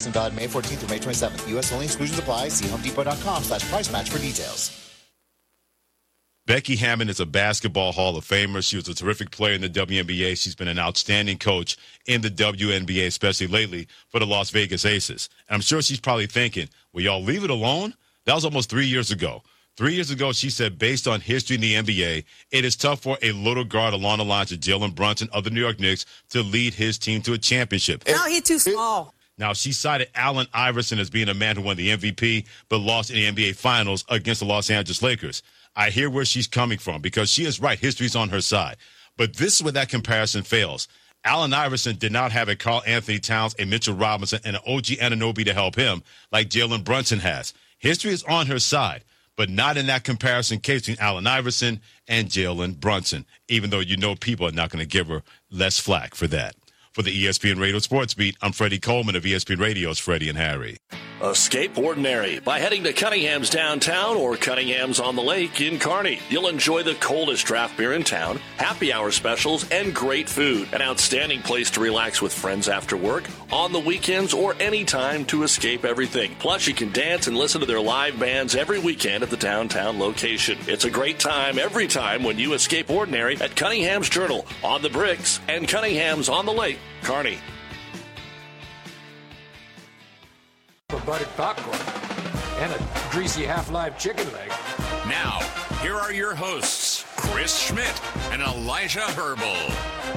and valid May 14th through May 27th. U.S. only. Exclusions apply. See HomeDepot.com/price match for details. Becky Hammon is a basketball Hall of Famer. She was a terrific player in the WNBA. She's been an outstanding coach in the WNBA, especially lately for the Las Vegas Aces. And I'm sure she's probably thinking, will y'all leave it alone? That was almost 3 years ago. 3 years ago, she said, based on history in the NBA, it is tough for a little guard along the lines of Jalen Brunson of the New York Knicks to lead his team to a championship. No, he's too small. Now, she cited Allen Iverson as being a man who won the MVP but lost in the NBA Finals against the Los Angeles Lakers. I hear where she's coming from because she is right. History's on her side. But this is where that comparison fails. Allen Iverson did not have a Karl Anthony Towns, a Mitchell Robinson, and an OG Anunoby to help him like Jalen Brunson has. History is on her side, but not in that comparison case between Allen Iverson and Jalen Brunson, even though you know people are not going to give her less flack for that. For the ESPN Radio Sports Beat, I'm Freddie Coleman of ESPN Radio's Freddie and Harry. Escape ordinary by heading to Cunningham's downtown or Cunningham's on the lake in Kearney. You'll enjoy the coldest draft beer in town, happy hour specials, and great food. An outstanding place to relax with friends after work, on the weekends, or any time to escape everything. Plus, you can dance and listen to their live bands every weekend at the downtown location. It's a great time every time when you escape ordinary at Cunningham's Journal, on the Bricks, and Cunningham's on the Lake, Kearney. A buttered popcorn and a greasy half-live chicken leg. Now, here are your hosts, Chris Schmidt and Elijah Herbal.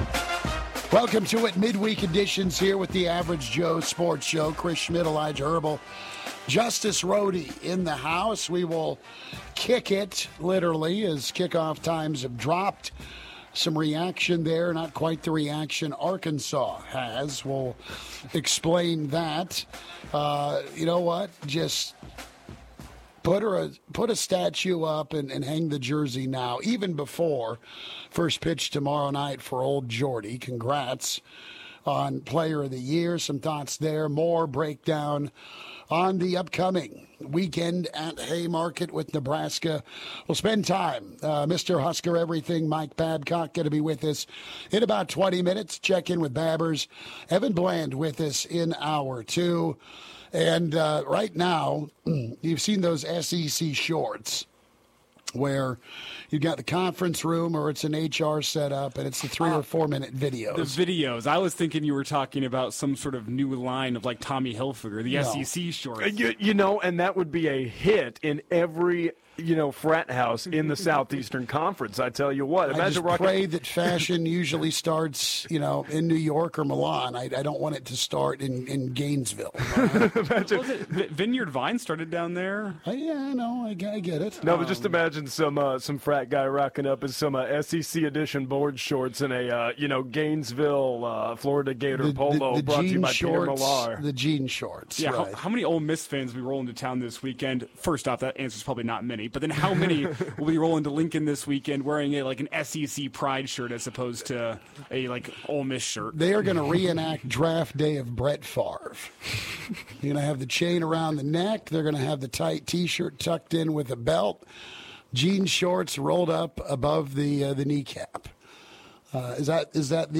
Welcome to it, midweek editions here with the Average Joe Sports Show. Chris Schmidt, Elijah Herbal, Justice Rhodey in the house. We will kick it, literally, as kickoff times have dropped. Some reaction there, not quite the reaction Arkansas has. We'll explain that. You know what? Just put a statue up and hang the jersey now, even before first pitch tomorrow night for Old Jordy. Congrats on Player of the Year. Some thoughts there. More breakdown on the upcoming weekend at Haymarket with Nebraska. We'll spend time. Mr. Husker Everything, Mike Babcock, going to be with us in about 20 minutes. Check in with Babbers. Evan Bland with us in hour two. And right now, you've seen those SEC shorts where you've got the conference room or it's an HR setup and it's the 3 or 4 minute videos. The videos. I was thinking you were talking about some sort of new line of like Tommy Hilfiger, the SEC shorts. You know, and that would be a hit in every frat house in the Southeastern Conference. I tell you what. I just pray that fashion usually starts, in New York or Milan. I don't want it to start in Gainesville. Vineyard Vine started down there? Yeah, I know. I get it. No, but just imagine some frat guy rocking up in some SEC edition board shorts and a Gainesville, Florida Gator polo brought to you by Peter Millar. The jean shorts. Yeah. Right. How many Ole Miss fans will be rolling to town this weekend? First off, that answer's probably not many. But then how many will be rolling to Lincoln this weekend wearing an SEC Pride shirt as opposed to a Ole Miss shirt? They are going to reenact draft day of Brett Favre. You're going to have the chain around the neck. They're going to have the tight T-shirt tucked in with a belt. Jean shorts rolled up above the kneecap. Is that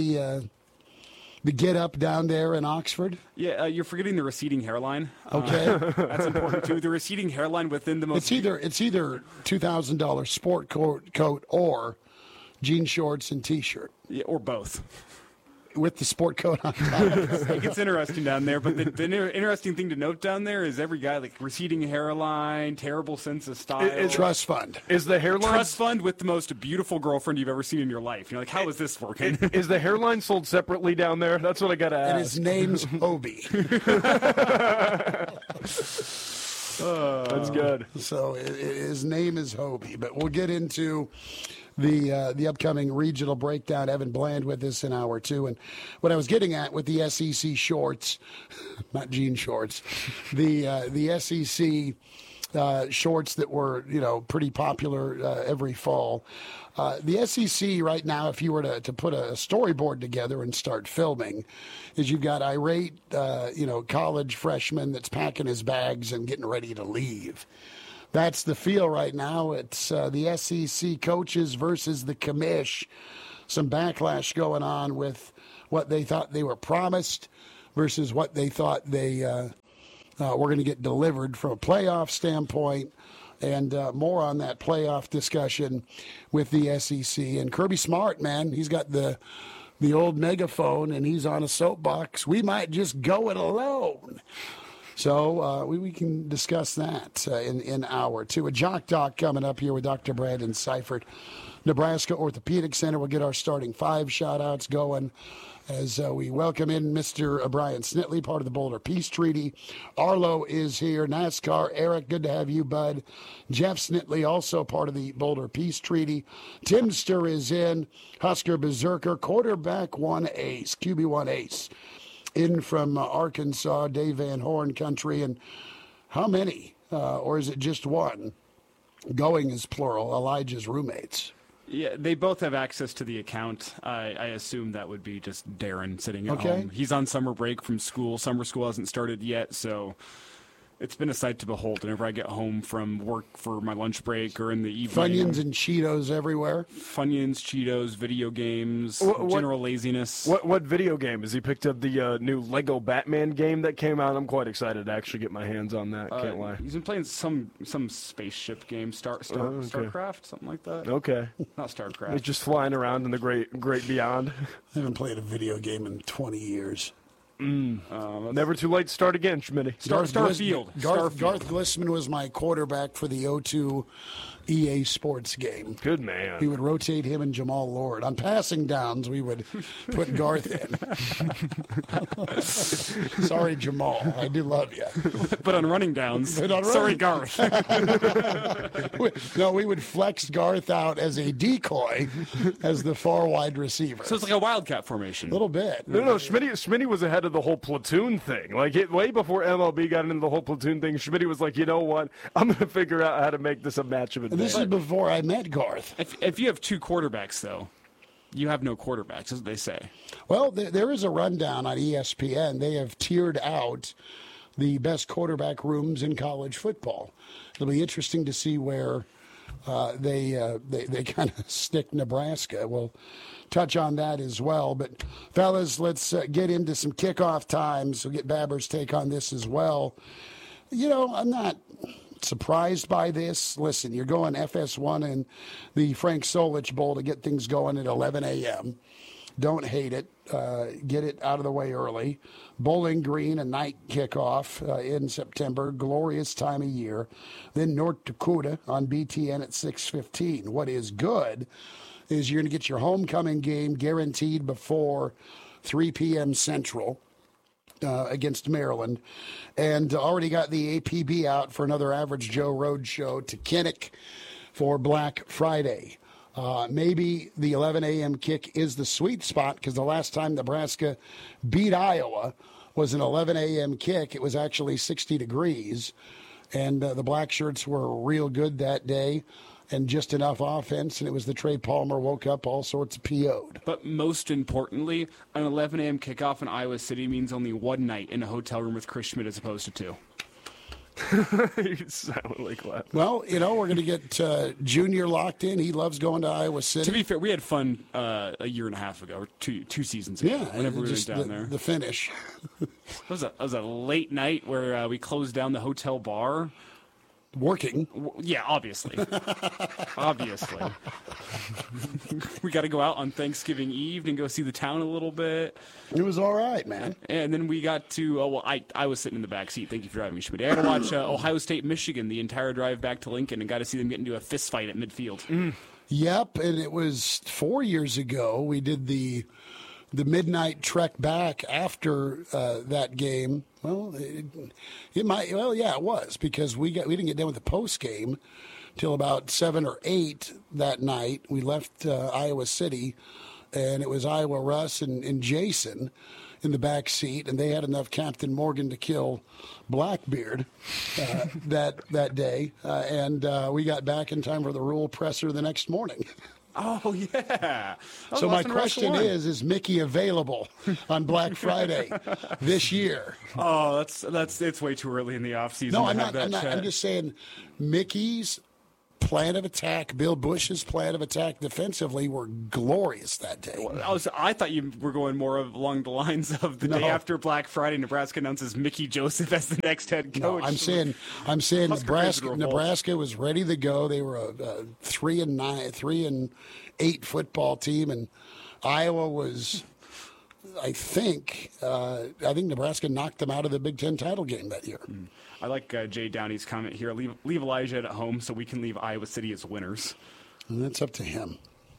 the get up down there in Oxford? Yeah, you're forgetting the receding hairline. Okay. That's important too. The receding hairline within the most... It's either $2,000 sport coat or jean shorts and T-shirt. Yeah, or both. With the sport coat on top. It gets interesting down there, but the interesting thing to note down there is every guy, receding hairline, terrible sense of style. Trust fund. Is the hairline... Trust fund with the most beautiful girlfriend you've ever seen in your life. You're like, how is this working? Is the hairline sold separately down there? That's what I got to ask. And his name's Hobie. That's good. So his name is Hobie, but we'll get into the upcoming regional breakdown. Evan Bland with us in hour two. And what I was getting at with the SEC shorts, not jean shorts, the SEC shorts that were, pretty popular every fall. The SEC right now, if you were to put a storyboard together and start filming, is you've got irate, college freshman that's packing his bags and getting ready to leave. That's the feel right now. It's the SEC coaches versus the commish. Some backlash going on with what they thought they were promised versus what they thought they were going to get delivered from a playoff standpoint. And more on that playoff discussion with the SEC. And Kirby Smart, man, he's got the old megaphone, and he's on a soapbox. We might just go it alone. So we can discuss that in hour two. A Jock Doc coming up here with Dr. Brandon Seifert. Nebraska Orthopedic Center will get our starting 5 shout-outs going as we welcome in Mr. Brian Snitley, part of the Boulder Peace Treaty. Arlo is here. NASCAR, Eric, good to have you, bud. Jeff Snitley, also part of the Boulder Peace Treaty. Timster is in. Husker Berserker, quarterback 1 ace, QB1 ace. In from Arkansas, Dave Van Horn country. And how many, or is it just one? Going is plural, Elijah's roommates. Yeah, they both have access to the account. I assume that would be just Darren sitting at home. He's on summer break from school. Summer school hasn't started yet, so it's been a sight to behold whenever I get home from work for my lunch break or in the evening. Funyuns and Cheetos everywhere. Funyuns, Cheetos, video games, general laziness. What video game? Has he picked up the new Lego Batman game that came out? I'm quite excited to actually get my hands on that. Can't lie. He's been playing some spaceship game, StarCraft, something like that. Okay. Not StarCraft. He's just flying around in the great beyond. I haven't played a video game in 20 years. Never too late to start again, Schmitty. Starfield. Garth Glissman was my quarterback for the 0-2 EA Sports game. Good man. We would rotate him and Jamal Lord. On passing downs, we would put Garth in. Sorry, Jamal. I do love you. But on running downs, sorry, Garth. No, we would flex Garth out as a decoy as the far wide receiver. So it's like a wildcat formation. A little bit. No, Schmitty was ahead of the whole platoon thing. Like, way before MLB got into the whole platoon thing, Schmitty was like, you know what? I'm going to figure out how to make this a match of advantage. This is before I met Garth. If you have 2 quarterbacks, though, you have no quarterbacks, as they say. Well, there is a rundown on ESPN. They have tiered out the best quarterback rooms in college football. It'll be interesting to see where they kind of stick Nebraska. We'll touch on that as well. But, fellas, let's get into some kickoff times. We'll get Babber's take on this as well. You know, I'm not surprised by this. Listen, you're going FS1 and the Frank Solich Bowl to get things going at 11 a.m. Don't hate it. Get it out of the way early. Bowling Green, a night kickoff in September. Glorious time of year. Then North Dakota on BTN at 6:15. What is good is you're going to get your homecoming game guaranteed before 3 p.m. Central. Against Maryland, and already got the APB out for another Average Joe Road Show to Kinnick for Black Friday. Maybe the 11 a.m. kick is the sweet spot because the last time Nebraska beat Iowa was an 11 a.m. kick. It was actually 60 degrees, and the Black Shirts were real good that day. And just enough offense, and it was the Trey Palmer woke up all sorts of PO'd. But most importantly, an 11 a.m. kickoff in Iowa City means only one night in a hotel room with Chris Schmidt as opposed to 2. You sound like that. Well, you know, we're going to get Junior locked in. He loves going to Iowa City. To be fair, we had fun a year and a half ago, or two seasons ago, whenever we went down there. The finish. It was a late night where we closed down the hotel bar. Working. Yeah, obviously. Obviously. We got to go out on Thanksgiving Eve and go see the town a little bit. It was all right, man. And then we got to, I was sitting in the back seat. Thank you for driving me, Schmidt. I had to watch Ohio State, Michigan the entire drive back to Lincoln and got to see them get into a fist fight at midfield. Yep, and it was 4 years ago. We did the midnight trek back after that game. Well, it might. Well, yeah, it was because we didn't get done with the post game till about 7 or 8 that night. We left Iowa City, and it was Iowa Russ and Jason in the back seat, and they had enough Captain Morgan to kill Blackbeard that day, and we got back in time for the Rule Presser the next morning. Oh, yeah. So my question is Mickey available on Black Friday this year? Oh, it's way too early in the offseason. No, I'm not. I'm just saying Mickey's plan of attack, Bill Bush's plan of attack defensively were glorious that day. Well, I thought you were going more along the lines of the day after Black Friday, Nebraska announces Mickey Joseph as the next head coach. No, I'm saying Nebraska was ready to go. They were a 3-8 football team, and Iowa was. I think Nebraska knocked them out of the Big Ten title game that year. I like Jay Downey's comment here. Leave Elijah at home so we can leave Iowa City as winners. And that's up to him.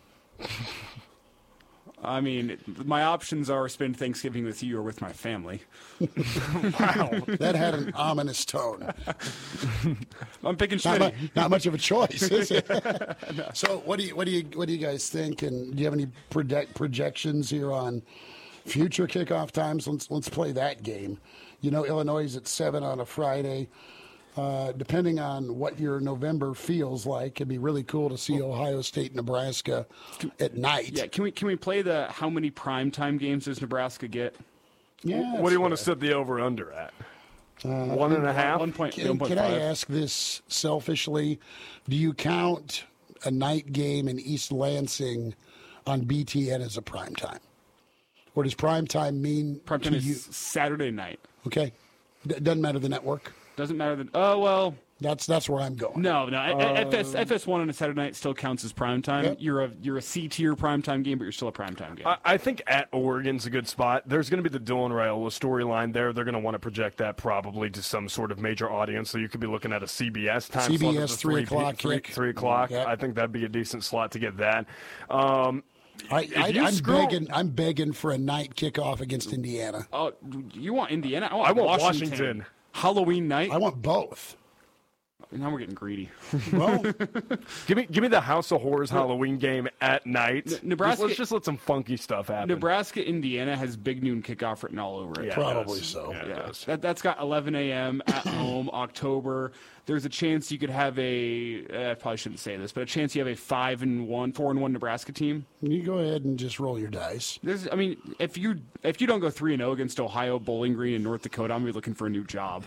I mean, my options are spend Thanksgiving with you or with my family. Wow, that had an ominous tone. I'm picking Schmidt. Not much of a choice, is it? No. So, what do you guys think? And do you have any projections here on future kickoff times? Let's play that game. You know, Illinois is at 7 on a Friday. Depending on what your November feels like, it'd be really cool to see Ohio State, Nebraska at night. Yeah, can we play the how many primetime games does Nebraska get? Yeah. What do you want to set the over/under at? 1.5. 1 point. Can I ask this selfishly? Do you count a night game in East Lansing on BTN as a primetime? What does primetime mean primetime to is you? Saturday night. Okay. Doesn't matter the network? Doesn't matter. Well. That's where I'm going. No. FS1 on a Saturday night still counts as primetime. Yep. You're a C-tier primetime game, but you're still a primetime game. I think at Oregon's a good spot. There's going to be the Dylan Raiola storyline there. They're going to want to project that probably to some sort of major audience. So you could be looking at a CBS time slot. CBS 3 o'clock kick. 3 o'clock. Yep. I think that'd be a decent slot to get that. I'm begging for a night kickoff against Indiana. Oh, you want Indiana? I want Washington. Halloween night? I want both. Now we're getting greedy. Well, give me the House of Horrors Halloween game at night. Nebraska. Let's just let some funky stuff happen. Nebraska, Indiana has big noon kickoff written all over it. Yeah, probably so. Yeah, That's got 11 a.m. at home, October. There's a chance you could have I probably shouldn't say this, but a chance you have a 4-1 Nebraska team. You go ahead and just roll your dice. If you don't go 3-0 against Ohio, Bowling Green, and North Dakota, I'm gonna be looking for a new job.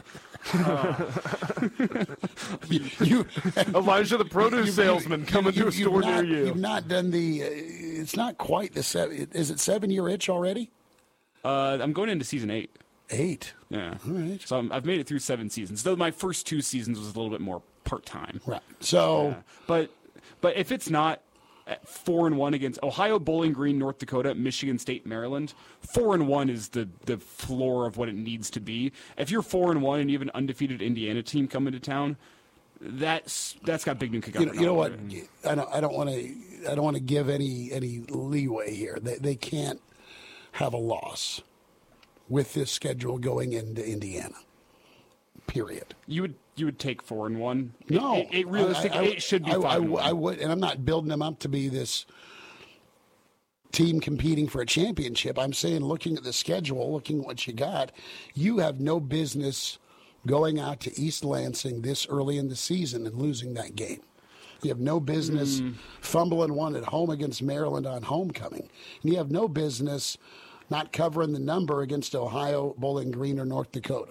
Elijah, the produce salesman, coming to a store near you. You've not done it's not quite the 7. Is it 7-year itch already? I'm going into season 8. 8. Yeah. All right. So I've made it through 7 seasons. Though my first 2 seasons was a little bit more part-time. Right. So. Yeah. But if it's not 4-1 against Ohio, Bowling Green, North Dakota, Michigan State, Maryland, 4-1 is the floor of what it needs to be. If you're 4-1 and you have an undefeated Indiana team coming to town, that's got big new kickoff. You know what? I don't want to give any leeway here. They can't have a loss with this schedule going into Indiana. Period. You would take 4-1. No, it realistically it should be 5-1. I would, and I'm not building them up to be this team competing for a championship. I'm saying, looking at the schedule, looking at what you got, you have no business going out to East Lansing this early in the season and losing that game. You have no business fumbling one at home against Maryland on homecoming. And you have no business not covering the number against Ohio, Bowling Green, or North Dakota.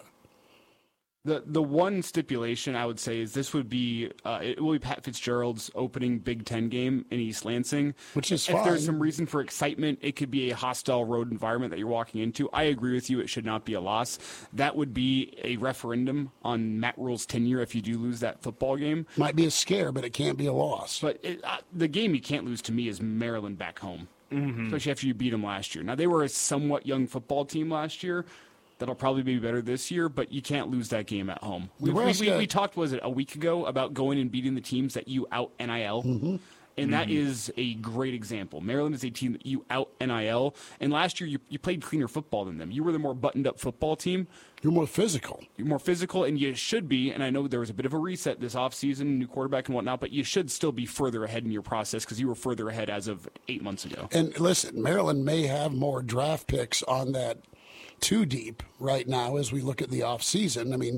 The one stipulation I would say is this would be it will be Pat Fitzgerald's opening Big Ten game in East Lansing, which is if fine. There's some reason for excitement, it could be a hostile road environment that you're walking into. I agree with you; it should not be a loss. That would be a referendum on Matt Rule's tenure if you do lose that football game. Might be a scare, but it can't be a loss. But the game you can't lose to me is Maryland back home, especially after you beat them last year. Now they were a somewhat young football team last year. That'll probably be better this year, but you can't lose that game at home. We talked, was it a week ago, about going and beating the teams that you out NIL? And that is a great example. Maryland is a team that you out NIL. And last year, you played cleaner football than them. You were the more buttoned-up football team. You're more physical. You're more physical, and you should be. And I know there was a bit of a reset this offseason, new quarterback and whatnot, but you should still be further ahead in your process because you were further ahead as of 8 months ago. And listen, Maryland may have more draft picks on that too deep right now as we look at the offseason. I mean,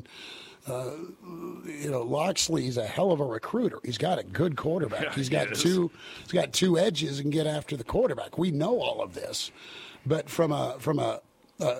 Loxley's a hell of a recruiter. He's got a good quarterback. Yeah, he's got two edges and get after the quarterback. We know all of this, but from a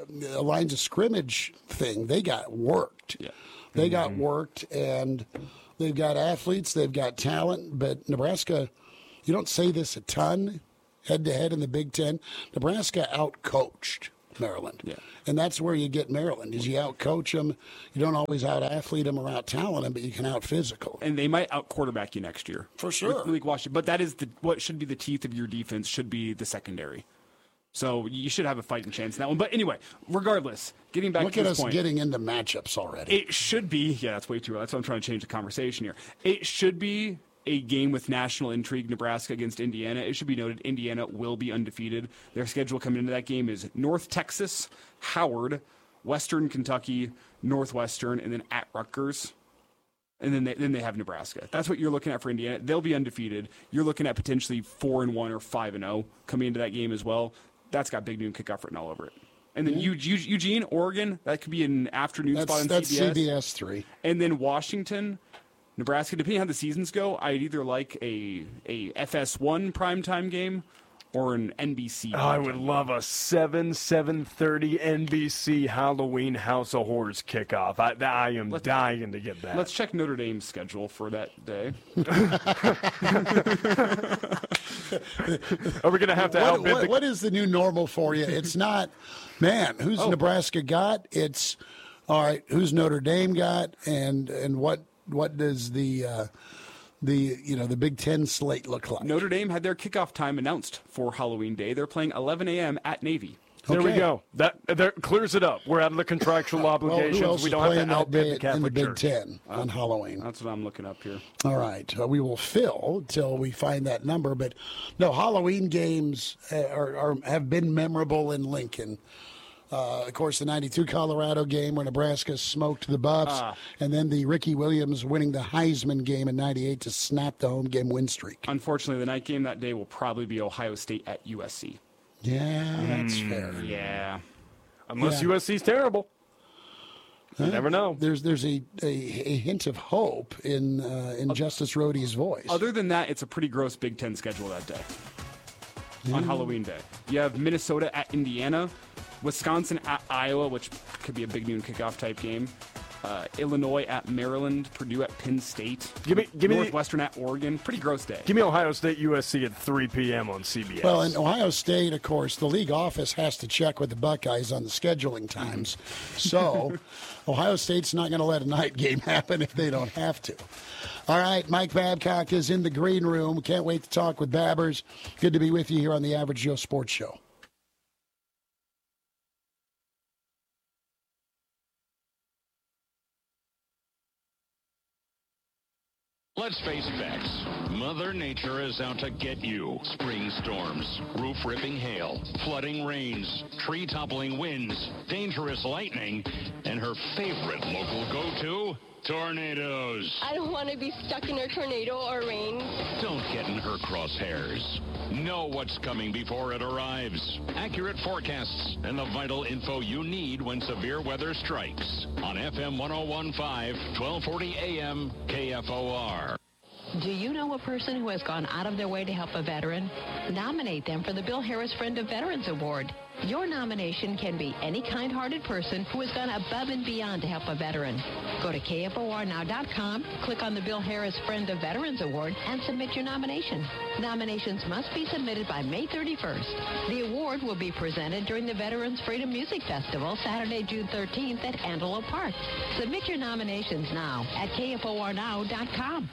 lines of scrimmage thing, they got worked. Yeah. They got worked, and They've got athletes, they've got talent, but Nebraska, you don't say this a ton, head-to-head in the Big Ten. Nebraska out-coached Maryland. Yeah. And that's where you get Maryland, is you out-coach them. You don't always out-athlete them or out-talent them, but you can out-physical. And they might out-quarterback you next year. For sure. With Washington. But that is what should be the teeth of your defense, should be the secondary. So you should have a fighting chance in that one. But anyway, regardless, getting back to this point. Look at us getting into matchups already. It should be, that's way too early. That's why I'm trying to change the conversation here. It should be a game with national intrigue, Nebraska against Indiana. It should be noted Indiana will be undefeated. Their schedule coming into that game is North Texas, Howard, Western Kentucky, Northwestern, and then at Rutgers. And then they have Nebraska. That's what you're looking at for Indiana. They'll be undefeated. You're looking at potentially 4-1 or 5-0 coming into that game as well. That's got Big Noon Kickoff written all over it. And then Eugene, Oregon, that could be an afternoon spot on that's CBS. CBS 3. And then Washington, Nebraska, depending on how the seasons go, I'd either like a FS1 primetime game or an NBC. I would love a 7:30 NBC Halloween House of Horrors kickoff. I am dying to get that. Let's check Notre Dame's schedule for that day. Are we going to have to outbid what is the new normal for you? It's not, man, who's Nebraska got? It's, all right, who's Notre Dame got? And what does the Big Ten slate look like? Notre Dame had their kickoff time announced for Halloween Day. They're playing 11 a.m. at Navy. There we go. That clears it up. We're out of the contractual obligations. Who else we don't is have to outbid the Catholic in the Big Church. Ten on Halloween? That's what I'm looking up here. All right. We will fill till we find that number. But, no, Halloween games have been memorable in Lincoln. Of course, the 92 Colorado game where Nebraska smoked the Buffs, and then the Ricky Williams winning the Heisman game in 98 to snap the home game win streak. Unfortunately, the night game that day will probably be Ohio State at USC. Yeah, that's fair. Yeah. Unless USC's terrible. You never know. There's a hint of hope in Justice Rhodey's voice. Other than that, it's a pretty gross Big Ten schedule that day. On Halloween Day. You have Minnesota at Indiana, Wisconsin at Iowa, which could be a Big Noon kickoff type game. Illinois at Maryland, Purdue at Penn State, give me Northwestern at Oregon. Pretty gross day. Give me Ohio State USC at 3 p.m. on CBS. Well, in Ohio State, of course, the league office has to check with the Buckeyes on the scheduling times. So Ohio State's not going to let a night game happen if they don't have to. All right, Mike Babcock is in the green room. Can't wait to talk with Babbers. Good to be with you here on the Average Joe Sports Show. Let's face facts. Mother Nature is out to get you. Spring storms, roof-ripping hail, flooding rains, tree-toppling winds, dangerous lightning, and her favorite local go-to, tornadoes. I don't want to be stuck in a tornado or rain. Don't get in her crosshairs. Know what's coming before it arrives. Accurate forecasts and the vital info you need when severe weather strikes. On FM 101.5, 1240 AM, KFOR. Do you know a person who has gone out of their way to help a veteran? Nominate them for the Bill Harris Friend of Veterans Award. Your nomination can be any kind-hearted person who has gone above and beyond to help a veteran. Go to KFORnow.com, click on the Bill Harris Friend of Veterans Award, and submit your nomination. Nominations must be submitted by May 31st. The award will be presented during the Veterans Freedom Music Festival, Saturday, June 13th at Antelope Park. Submit your nominations now at KFORnow.com.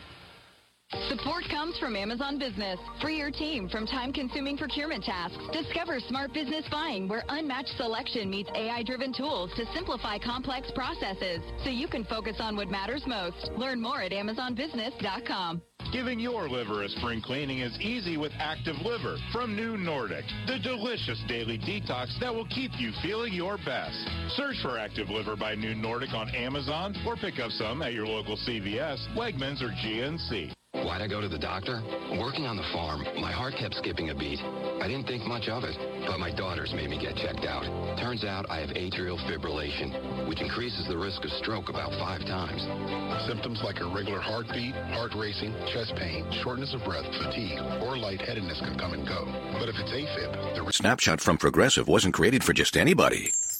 Support comes from Amazon Business. Free your team from time-consuming procurement tasks. Discover smart business buying where unmatched selection meets AI-driven tools to simplify complex processes so you can focus on what matters most. Learn more at AmazonBusiness.com. Giving your liver a spring cleaning is easy with Active Liver from New Nordic, the delicious daily detox that will keep you feeling your best. Search for Active Liver by New Nordic on Amazon or pick up some at your local CVS, Wegmans, or GNC. Why'd I go to the doctor? Working on the farm, my heart kept skipping a beat. I didn't think much of it, but my daughters made me get checked out. Turns out I have atrial fibrillation, which increases the risk of stroke about 5 times. Symptoms like irregular heartbeat, heart racing, chest pain, shortness of breath, fatigue, or lightheadedness can come and go. But if it's AFib, Snapshot from Progressive wasn't created for just anybody.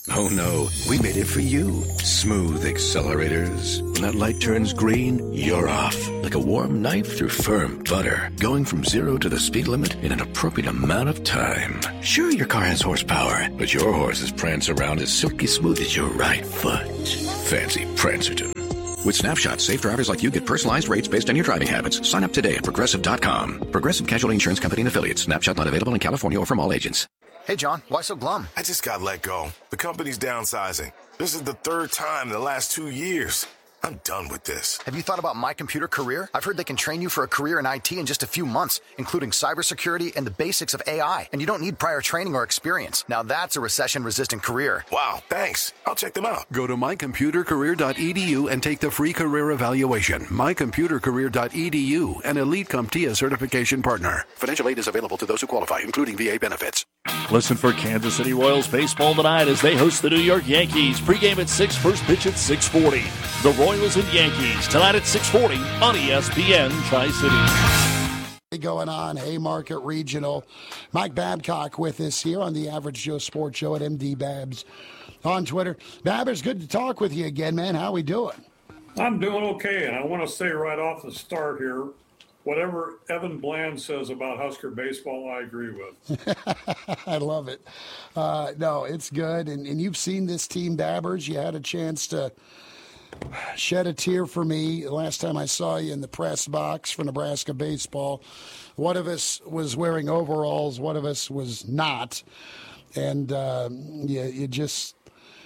Oh no, we made it for you. Smooth accelerators. When that light turns green, you're off. Like a warm knife through firm butter. Going from 0 to the speed limit in an appropriate amount of time. Sure, your car has horsepower, but your horses prance around as silky smooth as your right foot. Fancy Prancerton. With Snapshot, safe drivers like you get personalized rates based on your driving habits. Sign up today at Progressive.com. Progressive Casualty Insurance Company and Affiliates. Snapshot not available in California or from all agents. Hey, John, why so glum? I just got let go. The company's downsizing. This is the third time in the last 2 years. I'm done with this. Have you thought about My Computer Career? I've heard they can train you for a career in IT in just a few months, including cybersecurity and the basics of AI. And you don't need prior training or experience. Now that's a recession-resistant career. Wow, thanks. I'll check them out. Go to mycomputercareer.edu and take the free career evaluation. mycomputercareer.edu, an Elite CompTIA certification partner. Financial aid is available to those who qualify, including VA benefits. Listen for Kansas City Royals baseball tonight as they host the New York Yankees. Pregame at 6, first pitch at 6:40. The Royals and Yankees tonight at 6:40 on ESPN Tri-City. Going on, Haymarket Regional. Mike Babcock with us here on the Average Joe Sports Show at MD Babs on Twitter. Babbers, good to talk with you again, man. How we doing? I'm doing okay, and I want to say right off the start here, whatever Evan Bland says about Husker baseball, I agree with. I love it. No, it's good. And you've seen this team, Babbers. You had a chance to shed a tear for me last time I saw you in the press box for Nebraska baseball. One of us was wearing overalls, one of us was not. And you just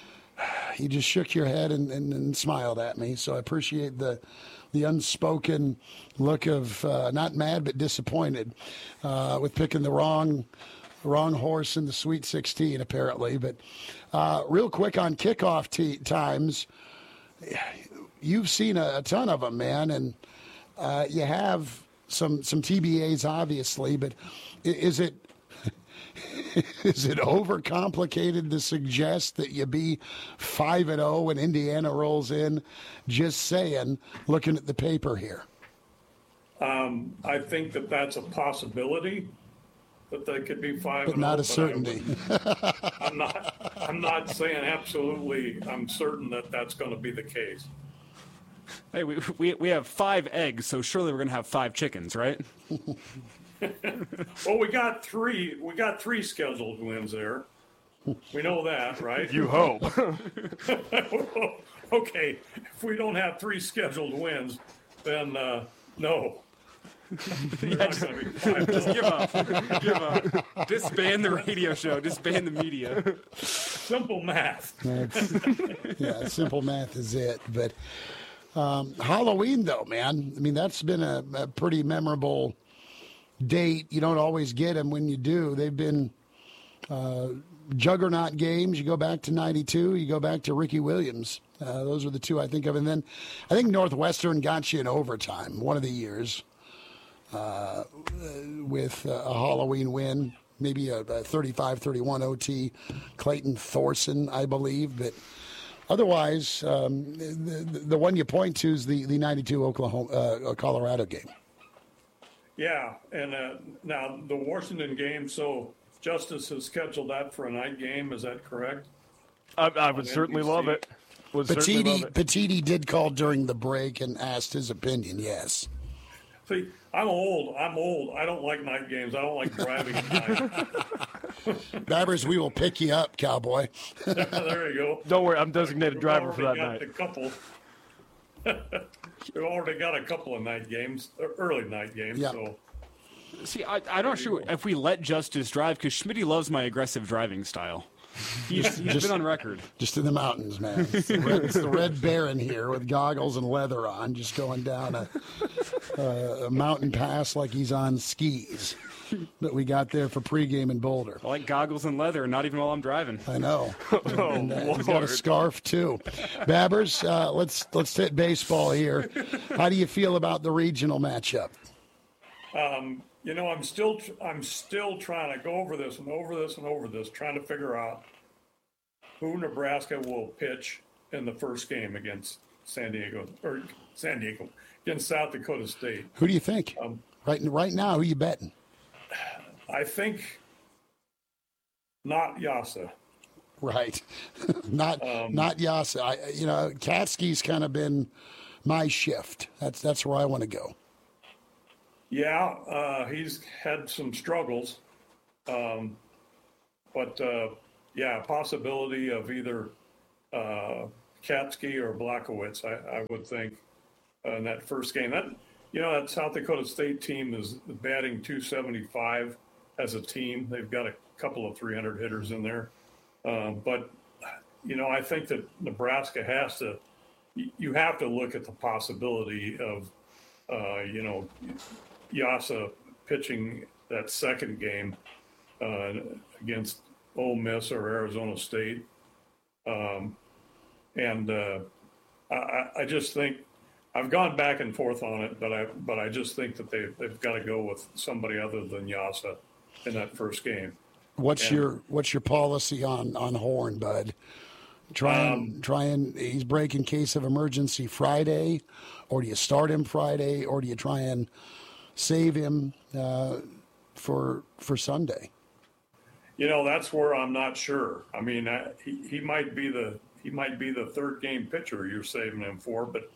shook your head and smiled at me. So I appreciate the unspoken look of not mad but disappointed with picking the wrong horse in the Sweet 16 apparently. But real quick on kickoff times, you've seen a ton of them, man, and you have some TBAs obviously. But is it overcomplicated to suggest that you be 5-0 when Indiana rolls in? Just saying, looking at the paper here. I think that's a possibility that they could be 5-0, but not a certainty. I'm not saying absolutely. I'm certain that that's going to be the case. Hey, we have 5 eggs, so surely we're going to have 5 chickens, right? Well, we got 3. We got 3 scheduled wins there. We know that, right? You hope. Okay, if we don't have 3 scheduled wins, then no. Yeah, just give up. Give up. Disband the radio show. Disband the media. Simple math. Simple math is it. But Halloween, though, man, I mean, that's been a pretty memorable date. You don't always get them. When you do, they've been juggernaut games. You go back to 92. You go back to Ricky Williams. Those are the 2 I think of. And then I think Northwestern got you in overtime one of the years. With a Halloween win, maybe a 35-31 OT, Clayton Thorson, I believe. But otherwise, the one you point to is the 92 Colorado game. Yeah, and now the Washington game, so Justice has scheduled that for a night game. Is that correct? I would certainly love it. Petiti did call during the break and asked his opinion, yes. See, I'm old. I don't like night games. I don't like driving at night. Babbers, we will pick you up, cowboy. There you go. Don't worry, I'm designated driver for that night. We've already got a couple of night games, early night games. Yeah. So. See, I'm not sure if we let Justice drive, because Schmitty loves my aggressive driving style. He's been on record. Just in the mountains, man. It's the Red Baron here with goggles and leather on, just going down a mountain pass like he's on skis that we got there for pregame in Boulder. I like goggles and leather, not even while I'm driving. I know. He's got a scarf, too. Babbers, let's hit baseball here. How do you feel about the regional matchup? You know, I'm still trying to go over this, trying to figure out who Nebraska will pitch in the first game against against South Dakota State. Who do you think? Right now, who you betting? I think not Yasa. Right. not Yasa. Katski's kind of been my shift. That's where I want to go. Yeah, he's had some struggles. But possibility of either Katski or Blachowicz, I would think, in that first game. That South Dakota State team is batting .275 as a team. They've got a couple of 300 hitters in there. But I think that Nebraska you have to look at the possibility of, Yasa pitching that second game against Ole Miss or Arizona State. I just think I've gone back and forth on it, but I just think that they've got to go with somebody other than Yasa in that first game. What's your policy on Horn, Bud? He's break in case of emergency Friday, or do you start him Friday, or do you try and save him for Sunday? That's where I'm not sure. I mean, he might be the third game pitcher you're saving him for, but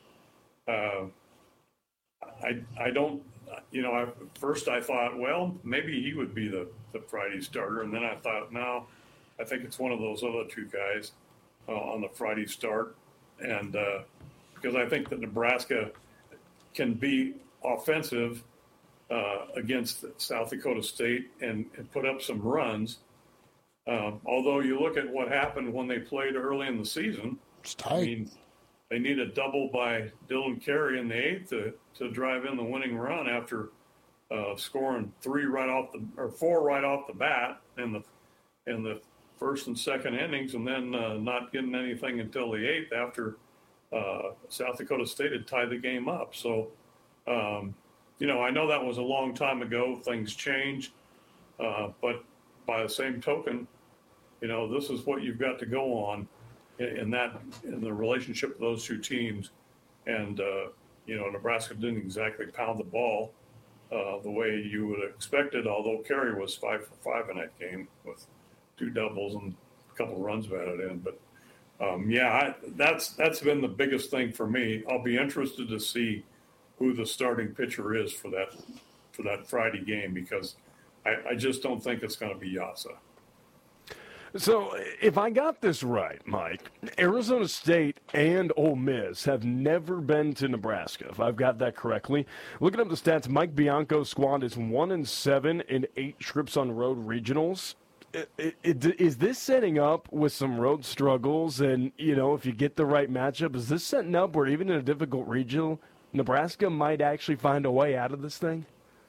I don't. First I thought, well, maybe he would be the Friday starter, and then I thought, no, I think it's one of those other two guys on the Friday start, and because I think that Nebraska can be offensive against South Dakota State and put up some runs. Although you look at what happened when they played early in the season, it's tight. I mean, they need a double by Dylan Carey in the eighth to drive in the winning run after scoring four right off the bat in the first and second innings, and then not getting anything until the eighth after South Dakota State had tied the game up. So, I know that was a long time ago. Things change, but by the same token, this is what you've got to go on in the relationship of those two teams. And, Nebraska didn't exactly pound the ball the way you would expect it, although Carey was 5 for 5 in that game with 2 doubles and a couple runs batted in. But, that's been the biggest thing for me. I'll be interested to see who the starting pitcher is for that Friday game, because I just don't think it's going to be Yasa. So, if I got this right, Mike, Arizona State and Ole Miss have never been to Nebraska, if I've got that correctly. Looking up the stats, Mike Bianco's squad is 1-7 in 8 trips on road regionals. Is this setting up with some road struggles? And, if you get the right matchup, is this setting up where even in a difficult regional, Nebraska might actually find a way out of this thing?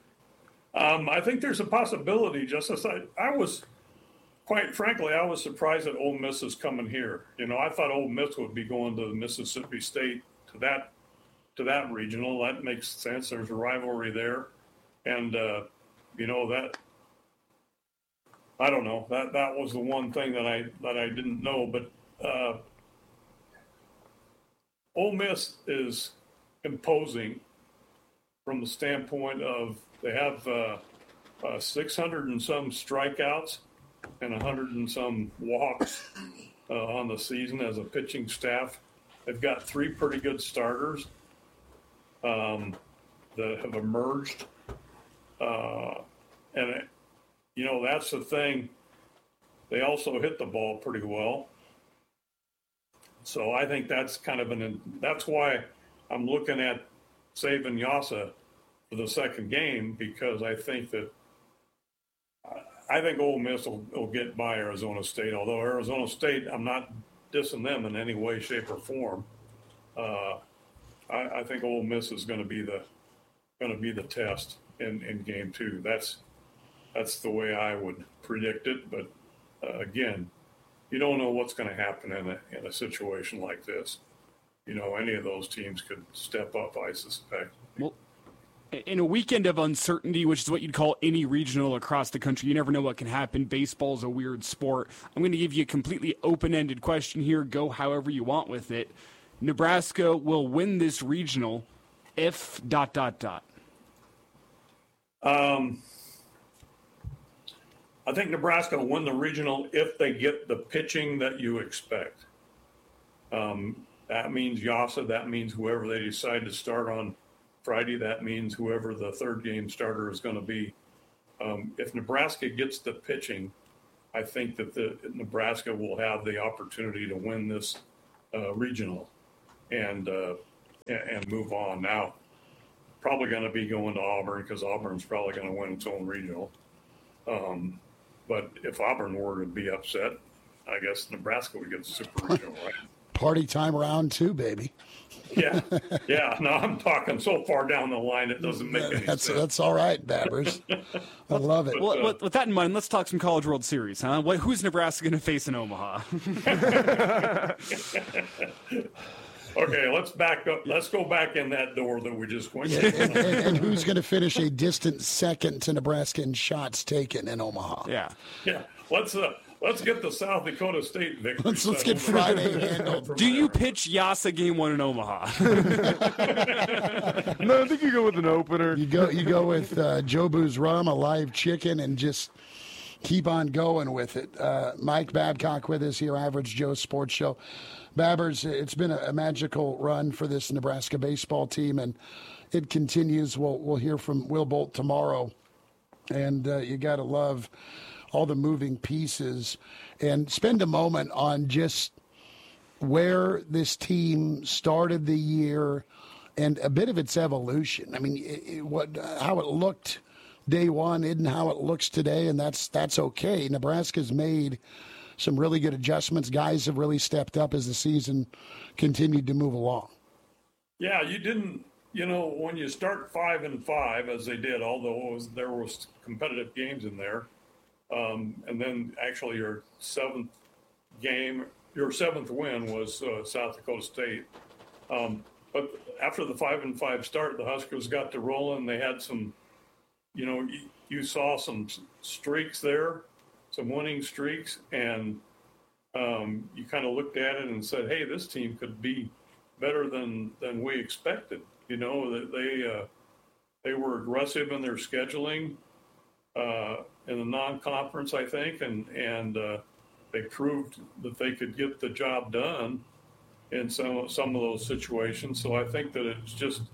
I think there's a possibility. Justice, I was, quite frankly, I was surprised that Ole Miss is coming here. I thought Ole Miss would be going to Mississippi State to that regional. That makes sense. There's a rivalry there, and that I don't know. That was the one thing that I didn't know. But Ole Miss is imposing from the standpoint of they have 600 and some strikeouts and 100 and some walks on the season as a pitching staff. They've got 3 pretty good starters that have emerged. And, that's the thing. They also hit the ball pretty well. So I think that's kind of that's why I'm looking at saving Yasa for the second game, because I think Ole Miss will get by Arizona State. Although Arizona State, I'm not dissing them in any way, shape, or form. I think Ole Miss is going to be the test in game 2. That's the way I would predict it. But again, you don't know what's going to happen in a situation like this. Any of those teams could step up, I suspect. Well, in a weekend of uncertainty, which is what you'd call any regional across the country, you never know what can happen. Baseball's a weird sport. I'm going to give you a completely open-ended question here. Go however you want with it. Nebraska will win this regional if ... I think Nebraska will win the regional if they get the pitching that you expect. That means Yasa. That means whoever they decide to start on Friday. That means whoever the third game starter is going to be. If Nebraska gets the pitching, I think that Nebraska will have the opportunity to win this regional and move on. Now, probably going to be going to Auburn because Auburn's probably going to win its own regional. But if Auburn were to be upset, I guess Nebraska would get the super regional, right? Party time round 2, baby. Yeah. No, I'm talking so far down the line it doesn't make any sense. That's all right, Babbers. I love it. Well, with that in mind, let's talk some College World Series, huh? Who's Nebraska going to face in Omaha? Okay, let's back up. Let's go back in that door that we just went through. And who's going to finish a distant second to Nebraska in shots taken in Omaha? Yeah. Let's get the South Dakota State victory. Let's get Friday handled. Do you pitch Yasa game 1 in Omaha? No, I think you go with an opener. You go with Jobu's rum, a live chicken, and just keep on going with it. Mike Babcock with us here, Average Joe Sports Show. Babbers, it's been a magical run for this Nebraska baseball team, and it continues. We'll hear from Will Bolt tomorrow, and you got to love all the moving pieces, and spend a moment on just where this team started the year and a bit of its evolution. I mean, how it looked day one isn't how it looks today, and that's okay. Nebraska's made some really good adjustments. Guys have really stepped up as the season continued to move along. Yeah, you didn't, when you start 5-5, as they did, although there was competitive games in there, and then actually your seventh win was South Dakota State. But after the 5-5 start, the Huskers got to rolling. They had some, you saw some streaks there, some winning streaks, and you kind of looked at it and said, hey, this team could be better than we expected. That they were aggressive in their scheduling in the non-conference, I think, and they proved that they could get the job done in some of those situations. So I think that it's just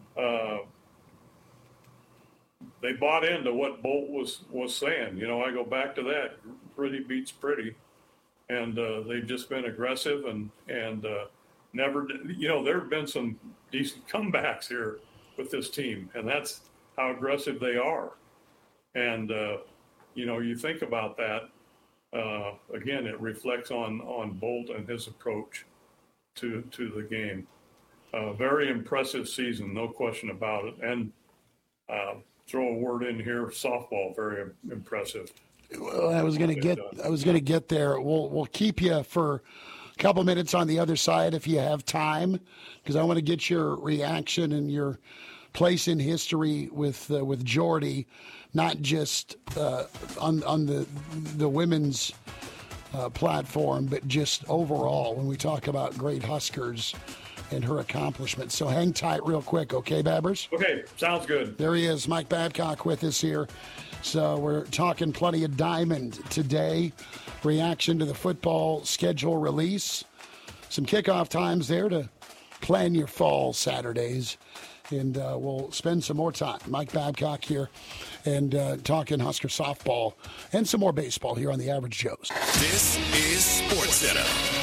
they bought into what Bolt was saying. I go back to that. Pretty beats pretty. And they've just been aggressive and never, there have been some decent comebacks here with this team, and that's how aggressive they are. And, you think about that, again, it reflects on Bolt and his approach to the game. Very impressive season, no question about it. And throw a word in here, softball, very impressive. Well, I was going to get there. We'll keep you for a couple minutes on the other side if you have time, because I want to get your reaction and your place in history with Jordy, not just on the women's platform, but just overall when we talk about great Huskers and her accomplishments. So hang tight real quick, okay, Babbers? Okay, sounds good. There he is, Mike Babcock with us here. So we're talking plenty of Diamond today. Reaction to the football schedule release. Some kickoff times there to plan your fall Saturdays. And we'll spend some more time. Mike Babcock here and talking Husker softball and some more baseball here on the Average Joes. This is SportsCenter.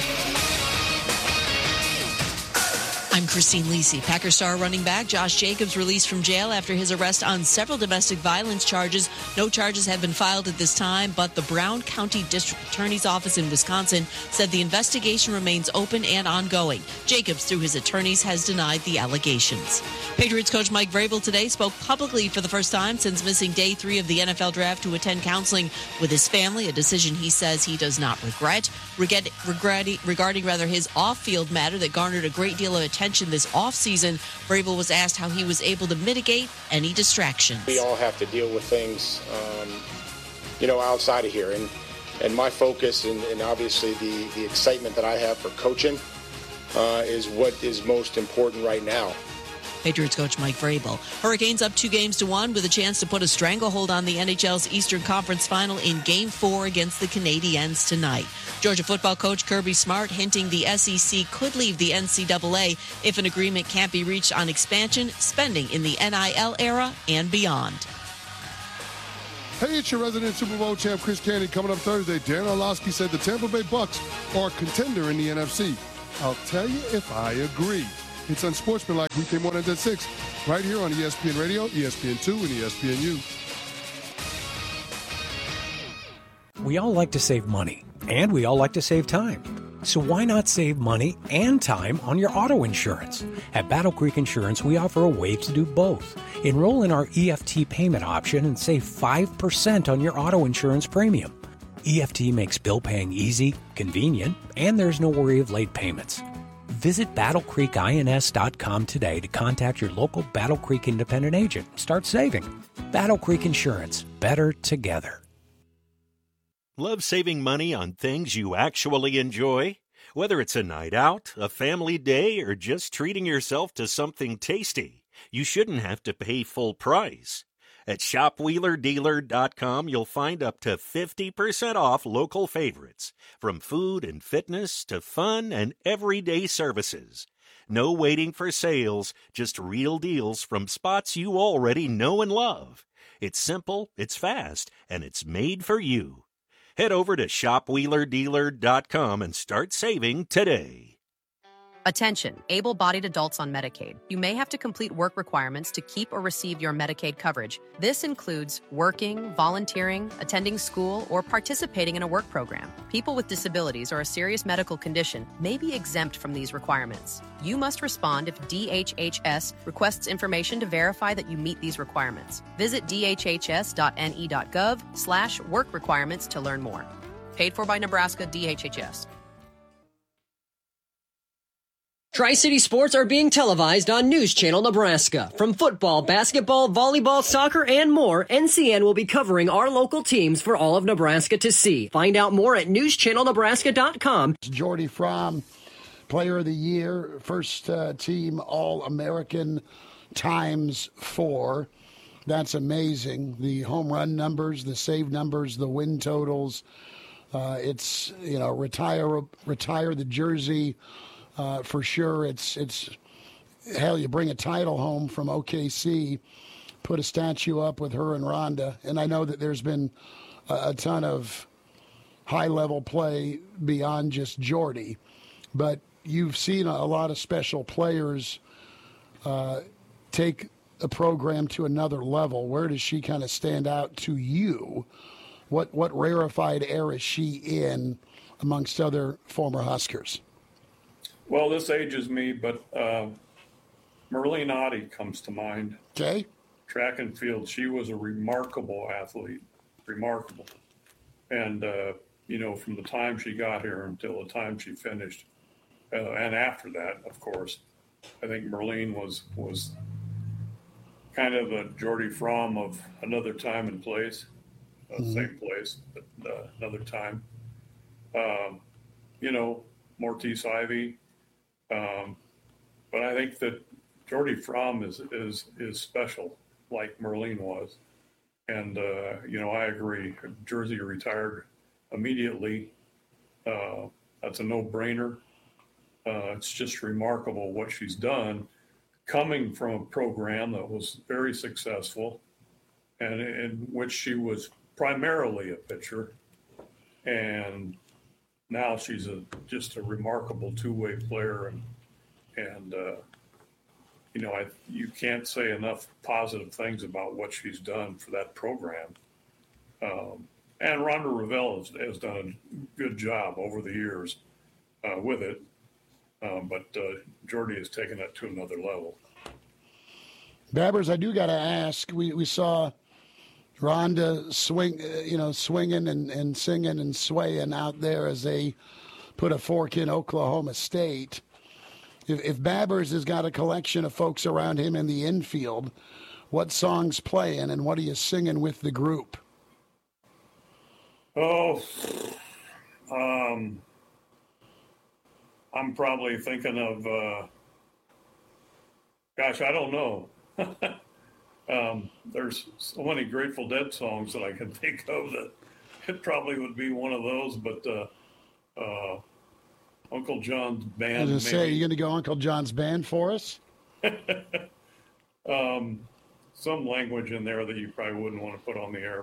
I'm Christine Lisi. Packer star running back Josh Jacobs released from jail after his arrest on several domestic violence charges. No charges have been filed at this time, but the Brown County District Attorney's Office in Wisconsin said the investigation remains open and ongoing. Jacobs, through his attorneys, has denied the allegations. Patriots coach Mike Vrabel today spoke publicly for the first time since missing day 3 of the NFL draft to attend counseling with his family, a decision he says he does not regret. Regarding his off-field matter that garnered a great deal of attention this offseason, Vrabel was asked how he was able to mitigate any distractions. We all have to deal with things, outside of here. And my focus and obviously the excitement that I have for coaching is what is most important right now. Patriots coach Mike Vrabel. Hurricanes up 2-1 with a chance to put a stranglehold on the NHL's Eastern Conference Final in Game 4 against the Canadiens tonight. Georgia football coach Kirby Smart hinting the SEC could leave the NCAA if an agreement can't be reached on expansion, spending in the NIL era, and beyond. Hey, it's your resident Super Bowl champ, Chris Candy. Coming up Thursday, Darren Orlovsky said the Tampa Bay Bucks are a contender in the NFC. I'll tell you if I agree. It's Unsportsmanlike, weekday mornings at 6, right here on ESPN Radio, ESPN2, and ESPNU. We all like to save money, and we all like to save time. So why not save money and time on your auto insurance? At Battle Creek Insurance, we offer a way to do both. Enroll in our EFT payment option and save 5% on your auto insurance premium. EFT makes bill paying easy, convenient, and there's no worry of late payments. Visit BattleCreekINS.com today to contact your local Battle Creek independent agent. Start saving. Battle Creek Insurance. Better together. Love saving money on things you actually enjoy? Whether it's a night out, a family day, or just treating yourself to something tasty, you shouldn't have to pay full price. At ShopWheelerDealer.com, you'll find up to 50% off local favorites, from food and fitness to fun and everyday services. No waiting for sales, just real deals from spots you already know and love. It's simple, it's fast, and it's made for you. Head over to ShopWheelerDealer.com and start saving today. Attention, able-bodied adults on Medicaid. You may have to complete work requirements to keep or receive your Medicaid coverage. This includes working, volunteering, attending school, or participating in a work program. People with disabilities or a serious medical condition may be exempt from these requirements. You must respond if DHHS requests information to verify that you meet these requirements. Visit dhhs.ne.gov/work requirements to learn more. Paid for by Nebraska DHHS. Tri-City Sports are being televised on News Channel Nebraska. From football, basketball, volleyball, soccer, and more, NCN will be covering our local teams for all of Nebraska to see. Find out more at newschannelnebraska.com. Jordy Fromm, Player of the Year, first team All-American ×4. That's amazing. The home run numbers, the save numbers, the win totals. It's, retire the jersey. For sure, it's hell, you bring a title home from OKC, put a statue up with her and Rhonda, and I know that there's been a ton of high-level play beyond just Jordy, but you've seen a lot of special players take a program to another level. Where does she kind of stand out to you? What rarefied air is she in amongst other former Huskers? Well, this ages me, but Merlene Ottey comes to mind. Okay. Track and field. She was a remarkable athlete. Remarkable. And, from the time she got here until the time she finished, and after that, of course, I think Merlene was kind of a Jordy Fromm of another time and place. Same place, but another time. Mortice Ivy. But I think that Jordy Fromm is special, like Merlene was. And, I agree. Jersey retired immediately. That's a no-brainer. It's just remarkable what she's done, coming from a program that was very successful and in which she was primarily a pitcher. And now she's just a remarkable two-way player, and you can't say enough positive things about what she's done for that program. And Rhonda Revelle has done a good job over the years with it, but Jordy has taken it to another level. Babbers, I do got to ask. We saw Rhonda swinging and singing and swaying out there as they put a fork in Oklahoma State. If Babbers has got a collection of folks around him in the infield, what song's playing and what are you singing with the group? I'm probably thinking of Gosh, I don't know. There's so many Grateful Dead songs that I can think of that it probably would be one of those, but Uncle John's Band. I was going to say, you going to go Uncle John's Band for us? Some language in there that you probably wouldn't want to put on the air,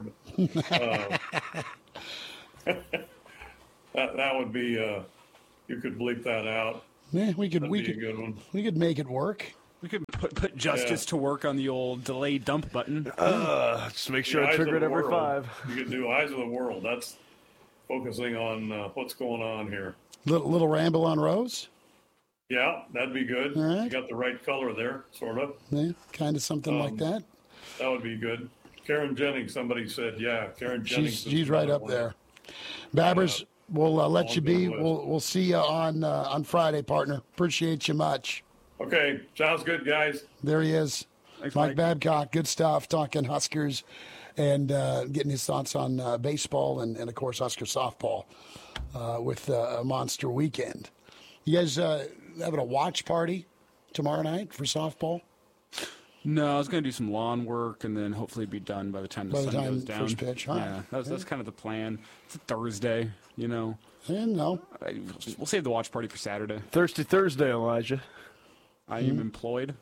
but that would be you could bleep that out. Yeah, we could a good one. We could make it work. We could put Justice to work on the old delay dump button. Just make sure I trigger it every 5. You could do Eyes of the World. That's focusing on what's going on here. Little ramble on Rose? Yeah, that'd be good. All right. You got the right color there, sort of. Yeah, kind of something like that. That would be good. Karen Jennings, somebody said, yeah, Karen Jennings. She's right up there. Babbers, we'll let you be. We'll see you on Friday, partner. Appreciate you much. Okay, sounds good, guys. There he is. Thanks, Mike Babcock. Good stuff, talking Huskers and getting his thoughts on baseball and, of course, Husker softball with a monster weekend. You guys having a watch party tomorrow night for softball? No, I was going to do some lawn work and then hopefully be done by the time the sun goes down. First pitch, huh? Yeah, that's kind of the plan. It's a Thursday, you know. And no. We'll save the watch party for Saturday. Thirsty Thursday, Elijah. I am employed.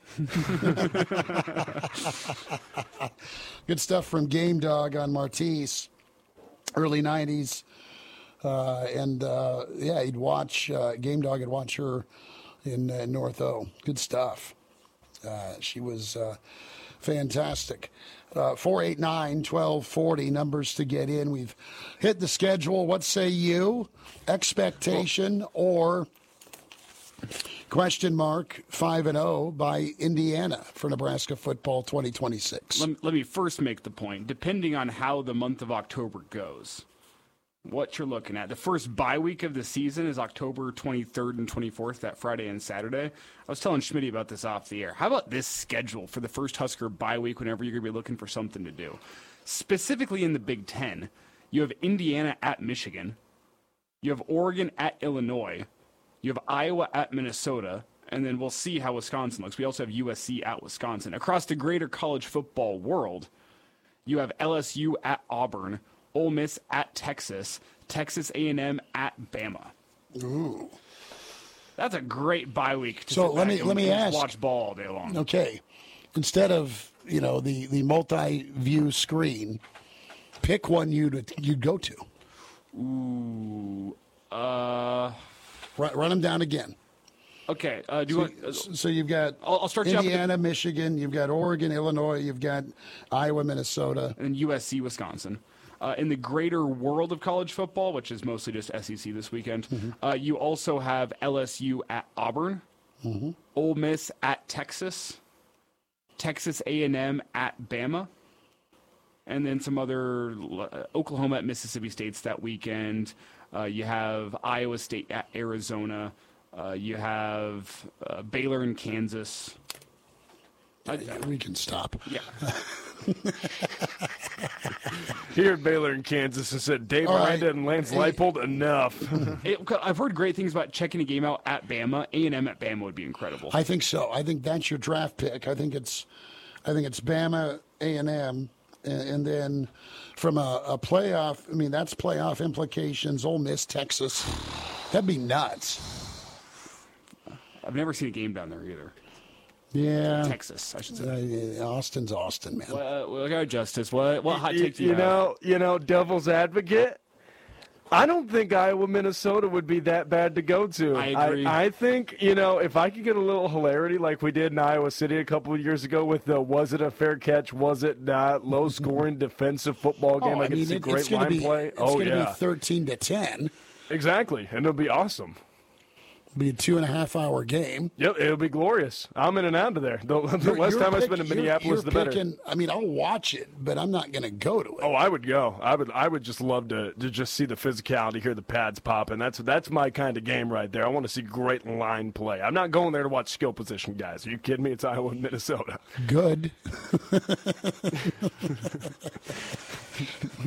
Good stuff from Game Dog on Martise, early 90s. He'd watch, Game Dog would watch her in North O. Good stuff. She was fantastic. 489-1240, numbers to get in. We've hit the schedule. What say you? Expectation or question mark 5-0 by Indiana for Nebraska football 2026? Let me first make the point. Depending on how the month of October goes, what you're looking at. The first bye week of the season is October 23rd and 24th, that Friday and Saturday. I was telling Schmitty about this off the air. How about this schedule for the first Husker bye week whenever you're going to be looking for something to do? Specifically in the Big Ten, you have Indiana at Michigan. You have Oregon at Illinois. You have Iowa at Minnesota. And then we'll see how Wisconsin looks. We also have USC at Wisconsin. Across the greater college football world, you have LSU at Auburn, Ole Miss at Texas, Texas A&M at Bama. Ooh, that's a great bye week. So let me ask. Watch ball all day long. Okay, instead of the multi-view screen, pick one you'd go to. Ooh, run them down again. Okay. So you've got I'll start Indiana, Michigan. You've got Oregon, Illinois. You've got Iowa, Minnesota, and USC, Wisconsin. In the greater world of college football, which is mostly just SEC this weekend, you also have LSU at Auburn, Ole Miss at Texas, Texas A&M at Bama, and then some other Oklahoma at Mississippi State's that weekend. You have Iowa State at Arizona. You have Baylor and Kansas. We can stop. Yeah. Here at Baylor in Kansas and said Dave Aranda and Lance Leipold, enough. I've heard great things about checking a game out at Bama. A&M at Bama would be incredible. I think so. I think that's your draft pick. I think it's Bama, A&M, and then from a playoff. I mean, that's playoff implications. Ole Miss, Texas. That'd be nuts. I've never seen a game down there either. Yeah, Texas, I should say. Austin's Austin, man. Well, got Justice. What hot take do you have? You know, devil's advocate. I don't think Iowa, Minnesota would be that bad to go to. I agree. I think, if I could get a little hilarity like we did in Iowa City a couple of years ago with the was it a fair catch, was it not, low-scoring defensive football game. I get to see great line play. It's going to be 13-10. Exactly, and it'll be awesome. Be a 2.5-hour game. Yep, it'll be glorious. I'm in and out of there. The less time I spend in Minneapolis, the better. I mean, I'll watch it, but I'm not going to go to it. Oh, I would go. I would just love to just see the physicality, hear the pads popping. That's my kind of game right there. I want to see great line play. I'm not going there to watch skill position guys. Are you kidding me? It's Iowa and Minnesota. Good.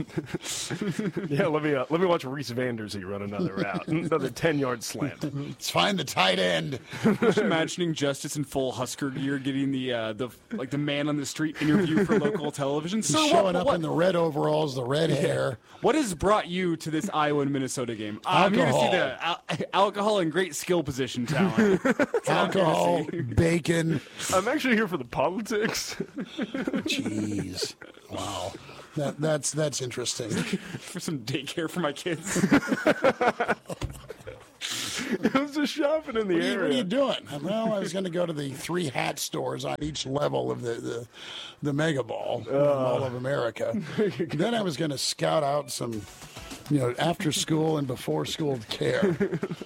Yeah, let me watch Reese Vanderzee run another route, another 10-yard slant. It's find the tight end. Just imagining Justice in full Husker gear getting the man on the street interview for local television. So showing up in the red overalls, the red hair. What has brought you to this Iowa and Minnesota game? I'm here to see the alcohol and great skill position talent. Alcohol, bacon. I'm actually here for the politics. Jeez. Wow. That's interesting. For some daycare for my kids. It was just shopping in the area. What are you doing? Well, I was going to go to the 3 hat stores on each level of the Mega Ball, Mall of America. Then I was going to scout out some, after school and before school care.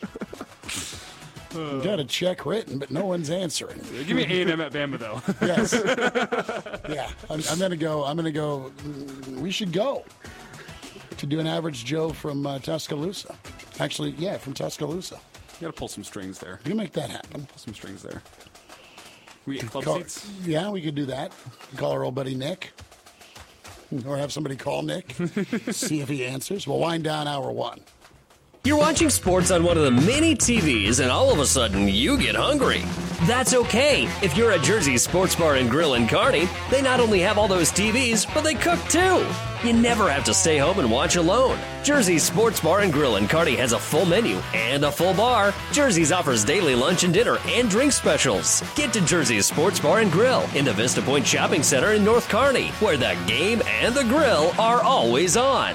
Got a check written, but no one's answering. Give me A&M at Bama, though. Yes. Yeah, I'm going to go. We should go to do an Average Joe from Tuscaloosa. Actually, yeah, from Tuscaloosa. You got to pull some strings there. You make that happen. Pull some strings there. We get club seats? Yeah, we could do that. Call our old buddy Nick. Or have somebody call Nick. See if he answers. We'll wind down hour 1. You're watching sports on one of the many TVs, and all of a sudden, you get hungry. That's okay. If you're at Jersey's Sports Bar and Grill in Kearney, they not only have all those TVs, but they cook too. You never have to stay home and watch alone. Jersey's Sports Bar and Grill in Kearney has a full menu and a full bar. Jersey's offers daily lunch and dinner and drink specials. Get to Jersey's Sports Bar and Grill in the Vista Point Shopping Center in North Kearney, where the game and the grill are always on.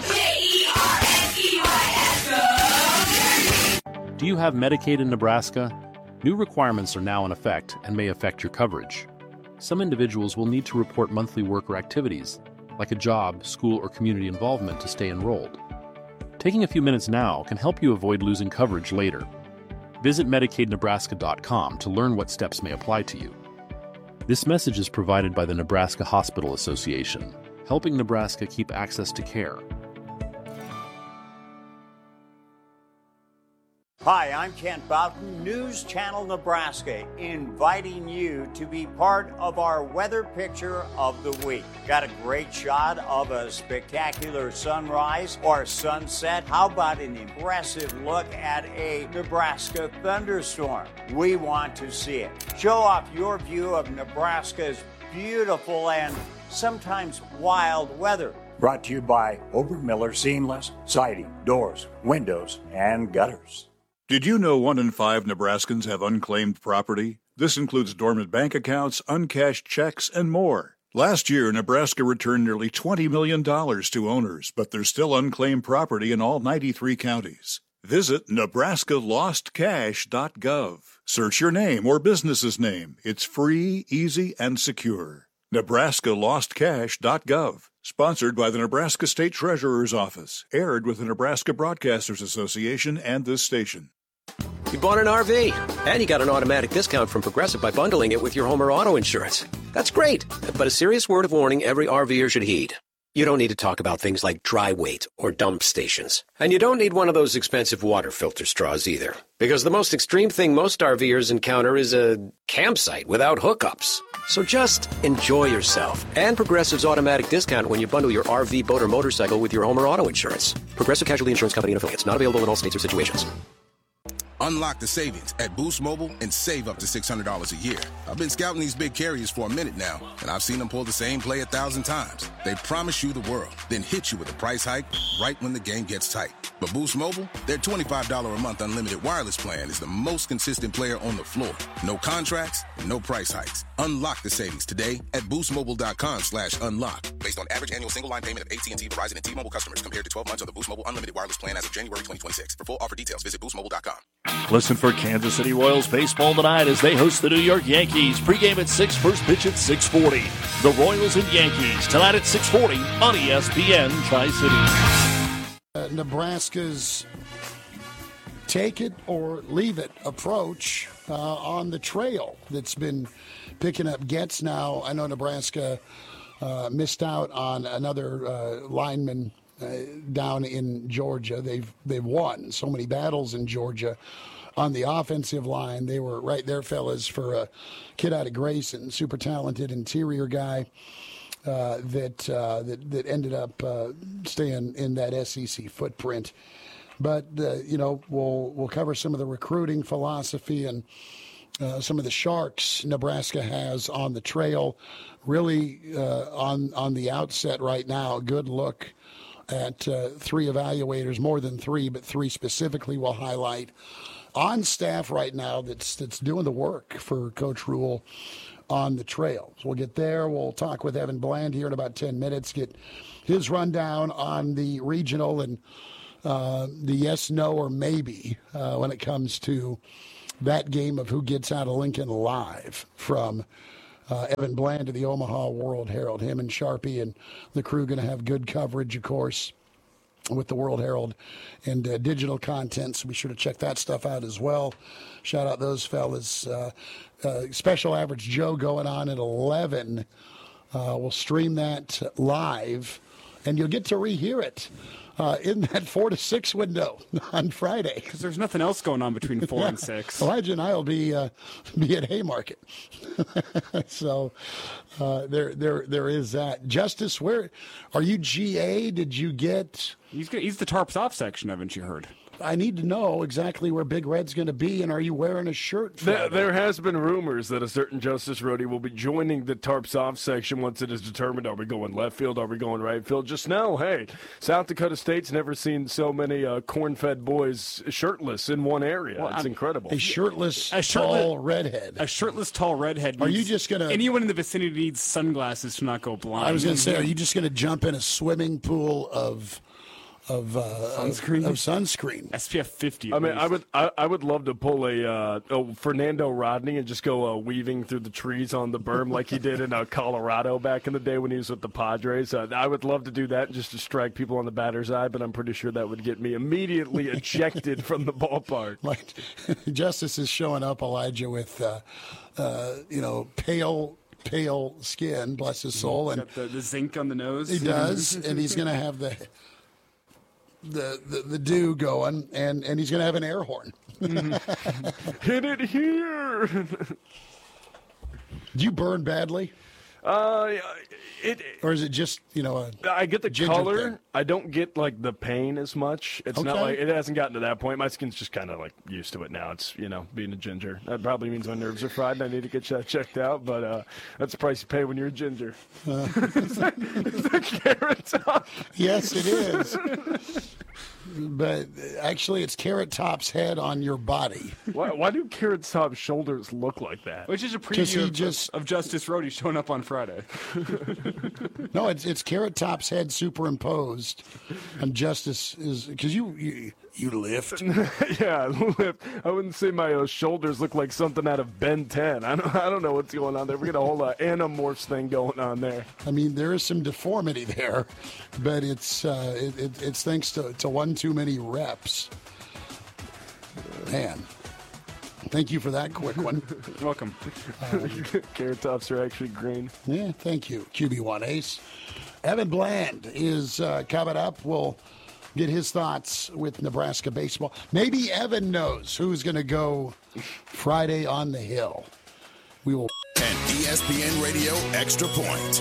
Do you have Medicaid in Nebraska? New requirements are now in effect and may affect your coverage. Some individuals will need to report monthly work or activities, like a job, school, or community involvement to stay enrolled. Taking a few minutes now can help you avoid losing coverage later. Visit MedicaidNebraska.com to learn what steps may apply to you. This message is provided by the Nebraska Hospital Association, helping Nebraska keep access to care. Hi, I'm Kent Boughton, News Channel Nebraska, inviting you to be part of our weather picture of the week. Got a great shot of a spectacular sunrise or sunset? How about an impressive look at a Nebraska thunderstorm? We want to see it. Show off your view of Nebraska's beautiful and sometimes wild weather. Brought to you by Obermiller Seamless Siding, Doors, Windows, and Gutters. Did you know 1 in 5 Nebraskans have unclaimed property? This includes dormant bank accounts, uncashed checks, and more. Last year, Nebraska returned nearly $20 million to owners, but there's still unclaimed property in all 93 counties. Visit nebraskalostcash.gov. Search your name or business's name. It's free, easy, and secure. nebraskalostcash.gov. Sponsored by the Nebraska State Treasurer's Office. Aired with the Nebraska Broadcasters Association and this station. You bought an RV, and you got an automatic discount from Progressive by bundling it with your home or auto insurance. That's great, but a serious word of warning every RVer should heed. You don't need to talk about things like dry weight or dump stations. And you don't need one of those expensive water filter straws either. Because the most extreme thing most RVers encounter is a campsite without hookups. So just enjoy yourself. And Progressive's automatic discount when you bundle your RV, boat, or motorcycle with your home or auto insurance. Progressive Casualty Insurance Company and Affiliates. Not available in all states or situations. Unlock the savings at Boost Mobile and save up to $600 a year. I've been scouting these big carriers for a minute now, and I've seen them pull the same play 1,000 times. They promise you the world, then hit you with a price hike right when the game gets tight. But Boost Mobile, their $25 a month unlimited wireless plan is the most consistent player on the floor. No contracts, no price hikes. Unlock the savings today at boostmobile.com/unlock. Based on average annual single line payment of AT&T, Verizon, and T-Mobile customers compared to 12 months of the Boost Mobile unlimited wireless plan as of January 2026. For full offer details, visit boostmobile.com. Listen for Kansas City Royals baseball tonight as they host the New York Yankees. Pregame at 6, first pitch at 6:40. The Royals and Yankees tonight at 6:40 on ESPN Tri-City. Nebraska's take it or leave it approach on the trail that's been picking up gets now. I know Nebraska missed out on another lineman down in Georgia. They've won so many battles in Georgia on the offensive line. They were right there, fellas, for a kid out of Grayson, super talented interior guy that ended up staying in that SEC footprint. But, we'll cover some of the recruiting philosophy and some of the sharks Nebraska has on the trail. Really, on the outset right now, a good look at 3 evaluators, more than 3, but 3 specifically we'll highlight on staff right now that's doing the work for Coach Rhule on the trail. So we'll get there. We'll talk with Evan Bland here in about 10 minutes, get his rundown on the regional and the yes, no, or maybe when it comes to that game of who gets out of Lincoln live from Evan Bland to the Omaha World Herald. Him and Sharpie and the crew going to have good coverage, of course, with the World Herald and digital content, so be sure to check that stuff out as well. Shout out those fellas. Special Average Joe going on at 11. We'll stream that live, and you'll get to rehear it in that 4 to 6 window on Friday. Because there's nothing else going on between 4 and 6. Elijah and I will be at Haymarket. So there is that. Justice, where are you? GA? Did you get? He's the tarps off section, haven't you heard? I need to know exactly where Big Red's going to be, and are you wearing a shirt? There has been rumors that a certain Justice Rhodey will be joining the tarps off section once it is determined. Are we going left field? Are we going right field? Just know, hey, South Dakota State's never seen so many corn-fed boys shirtless in one area. Well, it's incredible. A shirtless tall redhead. A shirtless tall redhead. Are you just going to? Anyone in the vicinity needs sunglasses to not go blind. I was going to say, are you just going to jump in a swimming pool of sunscreen? SPF 50. I mean, I would love to pull a Fernando Rodney and just go weaving through the trees on the berm like he did in Colorado back in the day when he was with the Padres. I would love to do that just to strike people on the batter's eye, but I'm pretty sure that would get me immediately ejected from the ballpark. Like Justice is showing up, Elijah, with pale skin, bless his soul, and got the zinc on the nose. He does, and he's going to have the dew going, and he's going to have an air horn. Hit it here. Do you burn badly? Or is it just, I get the color. thing? I don't get, the pain as much. It's not like, it hasn't gotten to that point. My skin's just kind of, used to it now. It's, being a ginger. That probably means my nerves are fried and I need to get that checked out, but that's the price you pay when you're a ginger. Is that Carrot Top? Yes, it is. But actually, it's Carrot Top's head on your body. Why do Carrot Top's shoulders look like that? Which is a preview of Justice Rhodey showing up on Friday. No, it's Carrot Top's head superimposed, and Justice is because you lift. Yeah, I lift. I wouldn't say my shoulders look like something out of Ben 10. I don't know what's going on there. We got a whole Animorphs thing going on there. I mean, there is some deformity there, but it's thanks to one too many reps. Man. Thank you for that quick one. You're welcome. Carrot Tops are actually green. Yeah, thank you. QB1 Ace. Evan Bland is coming up. We'll get his thoughts with Nebraska baseball. Maybe Evan knows who's going to go Friday on the Hill. We will. An ESPN Radio Extra Point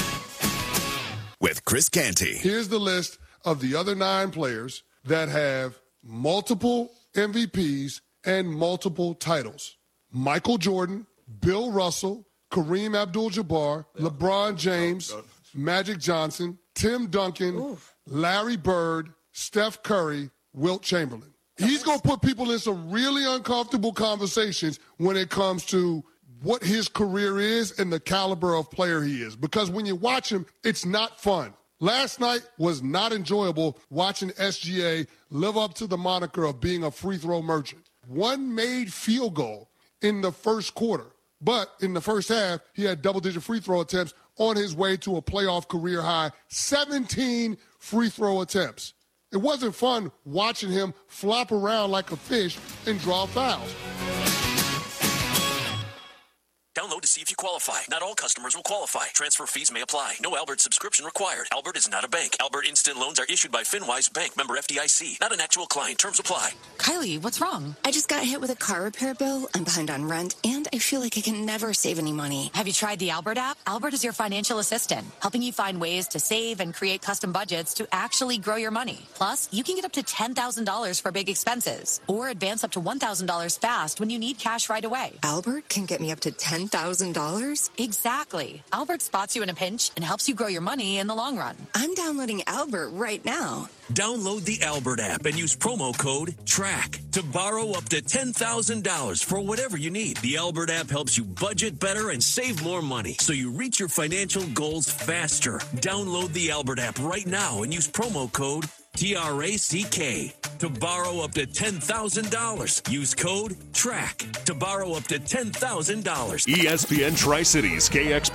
with Chris Canty. Here's the list of the other 9 players that have multiple MVPs and multiple titles. Michael Jordan, Bill Russell, Kareem Abdul-Jabbar, LeBron James, Magic Johnson, Tim Duncan, Larry Bird, Steph Curry, Wilt Chamberlain. He's going to put people in some really uncomfortable conversations when it comes to what his career is and the caliber of player he is. Because when you watch him, it's not fun. Last night was not enjoyable watching SGA live up to the moniker of being a free throw merchant. One made field goal in the first quarter, but in the first half, he had double-digit free throw attempts on his way to a playoff career high, 17 free throw attempts. It wasn't fun watching him flop around like a fish and draw fouls. Download to see if you qualify. Not all customers will qualify. Transfer fees may apply. No Albert subscription required. Albert is not a bank. Albert Instant Loans are issued by FinWise Bank, member FDIC. Not an actual client. Terms apply. Kylie, what's wrong? I just got hit with a car repair bill. I'm behind on rent, and I feel like I can never save any money. Have you tried the Albert app? Albert is your financial assistant, helping you find ways to save and create custom budgets to actually grow your money. Plus, you can get up to $10,000 for big expenses, or advance up to $1,000 fast when you need cash right away. Albert can get me up to $10,000? Exactly. Albert spots you in a pinch and helps you grow your money in the long run. I'm downloading Albert right now. Download the Albert app and use promo code TRACK to borrow up to $10,000 for whatever you need. The Albert app helps you budget better and save more money so you reach your financial goals faster. Download the Albert app right now and use promo code TRACK to borrow up to $10,000. Use code TRACK to borrow up to $10,000. ESPN Tri-Cities, KXP.